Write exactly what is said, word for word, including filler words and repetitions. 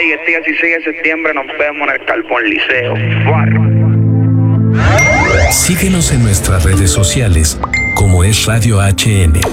Ey, este dieciséis de septiembre nos vemos en el Carbón Liceo. Fuar. Síguenos en nuestras redes sociales como es Radio H N.